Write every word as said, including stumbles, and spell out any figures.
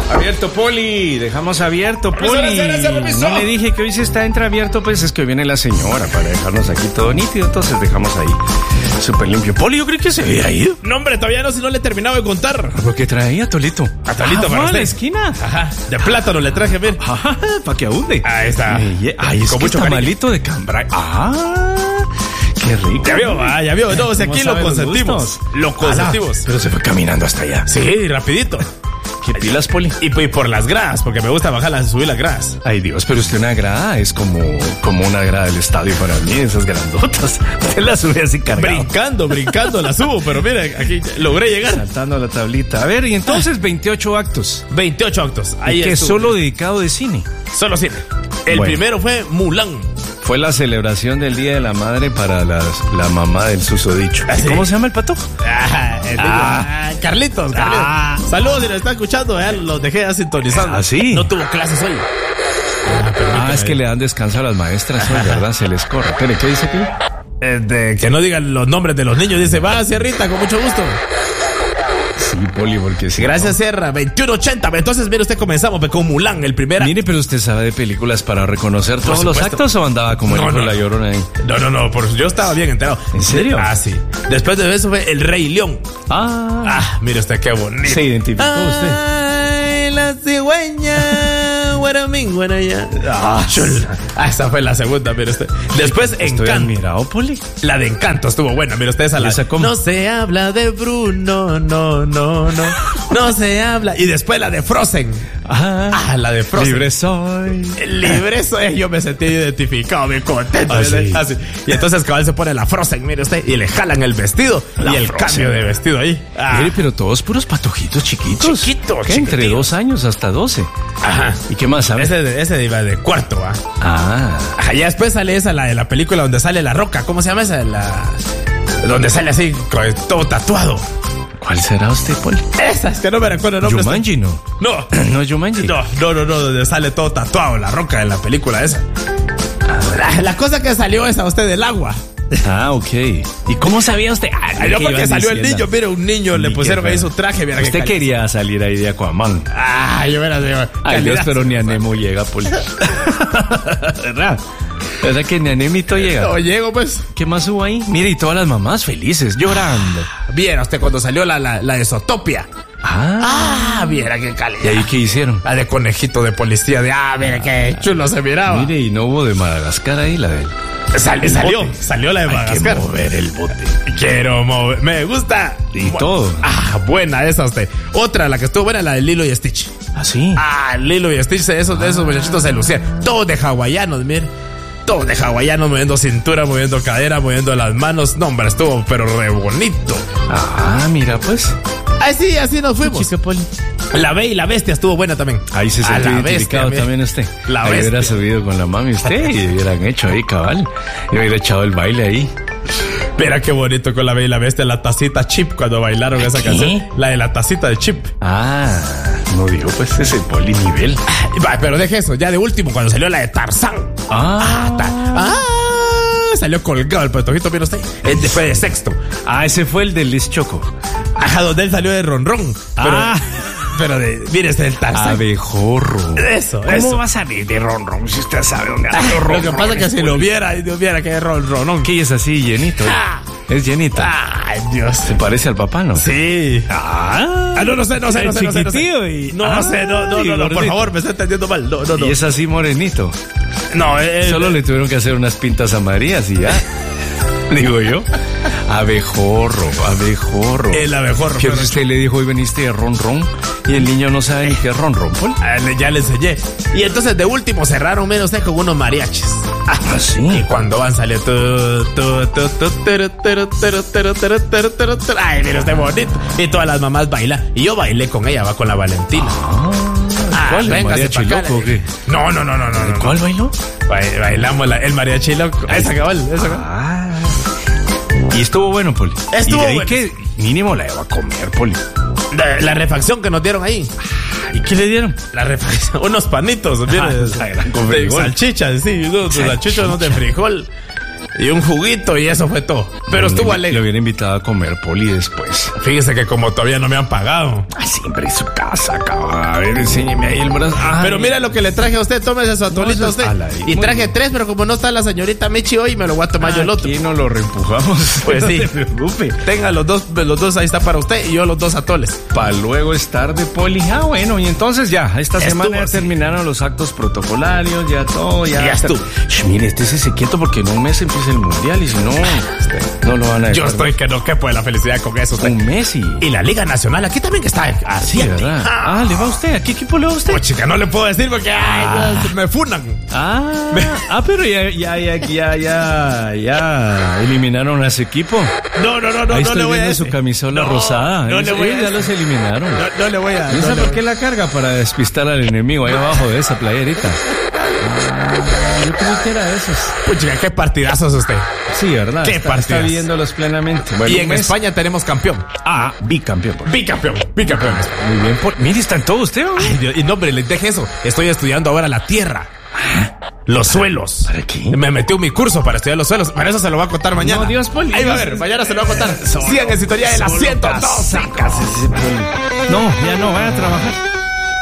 Abierto, Poli. Dejamos abierto, Poli. No le dije que hoy se está entreabierto, pues es que hoy viene la señora para dejarnos aquí todo nítido. Entonces dejamos ahí súper limpio. Poli, yo creo que se había ido. No, hombre, todavía no, si no le he terminado de contar. ¿Por qué traía, Tolito? A Tolito, ah, para usted. la esquina. Ajá, de plátano le traje, bien. Ajá, para que abunde. Ahí está. Ay, ay es con que mucho está cariño. malito de cambray. Ah, qué rico. Ya vio, ah, ya vio. No, si aquí lo consentimos. Lo consentimos. Pero se fue caminando hasta allá. Sí, rapidito. ¿Qué pilas, Poli? Y, y por las gradas, porque me gusta bajarlas y subir las gradas. Ay, Dios, pero usted una grada es como, como una grada del estadio para mí, esas grandotas. Usted la sube así cargado. Brincando, brincando la subo, pero mire, aquí logré llegar. Saltando la tablita. A ver, y entonces veintiocho actos. veintiocho actos. Ahí ¿Y que estuvo. solo dedicado de cine? Solo cine. El Bueno. primero fue Mulan. Fue la celebración del Día de la Madre para las, la mamá del susodicho. ¿Ah, sí? ¿Cómo se llama el pato? Ah, el Ah. ah, Carlitos, Carlitos. Ah. Saludos, si lo está escuchando, ya los dejé ya sintonizando. ¿Ah, sí? No tuvo clases hoy. Ah, es que le dan descanso a las maestras hoy, ¿verdad? Se les corre. Espere, ¿qué dice aquí? Eh, de que no digan los nombres de los niños. Dice, va, Sierrita, con mucho gusto. Sí, Poli, porque sí. Gracias, ¿no? Sierra. veintiuno ochenta. Entonces, mire usted, comenzamos con Mulan, el primer. Mire, pero usted sabe de películas para reconocer todos los supuesto. actos o andaba como el No, hijo de no. la Llorona ahí. No, no, no, por, yo estaba bien enterado. ¿En serio? Ah, sí. Después de eso fue El Rey León. Ah, Ah, mire usted, qué bonito. se identificó usted. Ay, la cigüeña. Guaramín, guaraya. Ah, chula. Ah, esa fue la segunda, mire usted. Después, Estoy Encanto. admirado, Poli. La de Encanto estuvo buena, mire usted esa. ¿Y La... esa cómo? No se habla de Bruno, no, no, no. No se habla. Y después la de Frozen. Ah, Ah, la de Frozen. libre soy. Libre eso es, yo me sentí identificado, bien contento. Ah, sí. Así. Y entonces cabal se pone la Frozen, mire usted, y le jalan el vestido La y el Frozen. cambio de vestido ahí. Ah. Mire, pero todos puros patojitos chiquitos. Chiquitos, ¿Qué? Entre chiquitillos. dos años hasta doce. Ajá. ¿Y qué más sabe? Ese, de- ese iba de cuarto, ¿ah? Ah, Ajá, ya después sale esa, la de la película donde sale La Roca. ¿Cómo se llama esa? La... Donde sale así, con- todo tatuado. ¿cuál será usted, Poli? Esa, es que no me recuerdo el nombre. Jumanji, ¿no? No. No es Jumanji. No, no, no, no, donde sale todo tatuado La Roca en la película esa. La, la cosa que salió es a usted del agua. Ah, ok. ¿Y cómo sabía usted? Ah, Ay, no, ¿qué porque iban salió el diciendo? niño, mira, un niño le Ni pusieron qué ahí feo. su traje, mira. Usted quería salir ahí de Aquaman. Ah, yo verás, digo, Ay, Dios, calidad. pero ni a Nemo llega, Poli. ¿Verdad? ¿Verdad que ni a Nemito llega? No llego, pues. ¿Qué más hubo ahí? Mire, y todas las mamás felices, llorando. Viera usted cuando salió la, la, la de Zootopia. Ah, Ah, viera qué calidad. ¿y ahí qué hicieron? La de conejito de policía, de ah, mira qué chulo se miraba. Mire, y no hubo de Madagascar ahí, la de... Sal- el salió, bote. salió la de Hay que Madagascar. mover el bote. Quiero mover, me gusta. Y Bu- todo. Ah, buena esa usted. Otra, la que estuvo buena, la de Lilo y Stitch. ¿Ah, sí? Ah, Lilo y Stitch, esos, esos muchachitos se lucían. Todos de hawaianos, mire. Todos de hawaianos, moviendo cintura, moviendo cadera, moviendo las manos. No, hombre, estuvo pero re bonito. Ah, mira, pues. Así, así nos fuimos. Chica Poli. La B y la Bestia estuvo buena también. Ahí se A sintió la identificado bestia, también usted. La ahí hubiera bestia. subido con la mami usted y hubieran hecho ahí, cabal. Y hubiera echado el baile ahí. Mira qué bonito con la B y la Bestia, la tacita Chip cuando bailaron esa ¿Qué? canción. La de la tacita de Chip. Ah, no dijo pues ese Poli nivel. Va, pero deje eso, ya de último, cuando salió la de Tarzán. Ah, Ta- ah, salió colgado el patojito, mira usted. Este fue de sexto. ah, ese fue el del Liz Choco. Ajá, donde él salió de ronrón. Pero, Ah. pero de, mire, este es el Tarzán. Abejorro. Eso, ¿Cómo eso. va a salir de ronron si usted sabe dónde anda Lo ronron? que pasa es que si lo viera, y Dios viera que es ronronón. ¿Qué es así, llenito? eh? Ah. Es llenito. Ay, Dios. ¿Se parece al papá, no? Sí. Ah, Ah, no, no sé, no sé, no sé, no sé. No, sé. chiquitillo y- no, Ah, no sé, no, no, y no, no, por gordito. favor, me está entendiendo mal. No, no, no. Y es así morenito. No, eh, Solo le tuvieron que hacer unas pintas amarillas y ya. Digo yo. Abejorro, abejorro. el abejorro. Que pero- usted le dijo, hoy veniste de ron ron. Y el niño no sabe ni qué es ron ron, Poli. Ah, le- ya le enseñé. Y entonces de último cerraron menos usted con unos mariachis. Ah, sí. Y cuando van salió tu, tu, tu, tu, turu, turu, turu, turu, turu, turu, turu, turu. Ay, mira usted bonito. Y todas las mamás bailan. Y yo bailé con ella, va con la Valentina. Ah, ¿Cuál? ¿El véngase mariachi pa' acá, loco o qué? No, no, no, no, no. no. ¿Cuál bailó? Ba- Bailamos la- el mariachi loco. Esa cabal, esa cabal. Ah. Y estuvo bueno, Poli. Estuvo y de ahí bueno. que mínimo la iba a comer, Poli. La, la refacción que nos dieron ahí. ¿Y qué le dieron? La refacción, unos panitos, mire, Ah, con de frijol. salchichas, sí, unos Salchicha. salchichas, unos de frijol. y un juguito y eso fue todo. Pero le, estuvo le, alegre. Le hubiera invitado a comer, Poli, después. Fíjese que como todavía no me han pagado. Ah, siempre en su casa, cabrón. A ver, enséñeme ahí el brazo. Ay. Pero mira lo que le traje a usted, tómese su atolito No, a usted. ala, Y muy traje bien. tres, pero como no está la señorita Michi hoy, me lo voy a tomar yo el otro. Aquí no lo reempujamos. Pues sí. No se preocupe. Tenga los dos, los dos ahí está para usted y yo los dos atoles. Para luego es tarde, Poli. Ah, bueno, y entonces ya, esta Estuvo, semana ya sí. terminaron los actos protocolarios, ya todo, ya. Ya estuvo. Shh, mire, estése quieto porque en un mes empieza el mundial y si no, no lo van a dejar. Yo estoy que no quepo de la felicidad con eso. Usted. Un mes y. Y la Liga Nacional aquí también que está así, Sí, ¿verdad? Ah, ¿le va a usted? ¿A qué equipo le va a usted? Pues chica, no le puedo decir porque ay, Dios, me funan. Ah, ah, pero ya, ya, ya, ya, ya, ya eliminaron a ese equipo. No, no, no, no, Ahí no estoy le voy a viendo decir. su camisola No, rosada. No le Ellos- voy a ellos ya los eliminaron. No, no le voy a. ¿Y no esa le por voy- qué la carga? Para despistar al enemigo ahí abajo de esa playerita. Ah, yo creí que era esos. Pues chica, qué partidazos usted. Sí, ¿verdad? Qué está, está partidas. viéndolos plenamente. Bueno, Y un en mes- España tenemos campeón. Ah, bicampeón. por- Bicampeón, bicampeón. Muy bien. Por... Mire, está en todo usted, ¿o? Ay, Dios, y no, hombre, le deje eso. Estoy estudiando ahora la tierra. Los suelos. ¿Para qué? Me metí en mi curso para estudiar los suelos. Para eso se lo voy a contar mañana. No, Dios, Poli. Ahí va a ver, mañana se lo voy a contar. Sigan en sintonía de la Solo ciento dos. casacas ese Poli. No, ya no, vaya a trabajar.